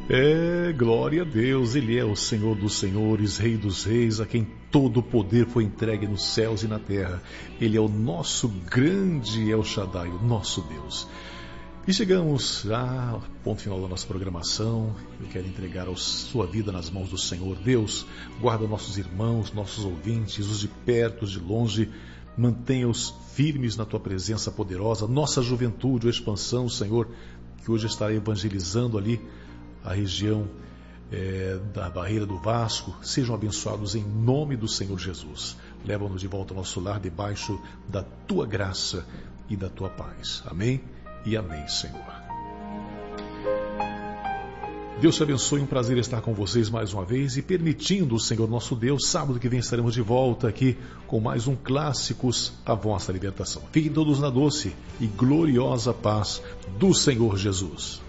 Glória a Deus, Ele é o Senhor dos senhores, Rei dos reis, a quem todo o poder foi entregue nos céus e na terra. Ele é o nosso grande El Shaddai, o nosso Deus. E chegamos ao ponto final da nossa programação. Eu quero entregar a sua vida nas mãos do Senhor. Deus, guarda nossos irmãos, nossos ouvintes, os de perto, os de longe. Mantenha-os firmes na Tua presença poderosa. Nossa juventude, a expansão, Senhor, que hoje estará evangelizando ali a região da Barreira do Vasco, sejam abençoados em nome do Senhor Jesus. Leva-nos de volta ao nosso lar debaixo da Tua graça e da Tua paz. Amém e amém, Senhor. Deus te abençoe, um prazer estar com vocês mais uma vez e permitindo o Senhor nosso Deus, sábado que vem estaremos de volta aqui com mais um Clássicos, a Vossa Libertação. Fiquem todos na doce e gloriosa paz do Senhor Jesus.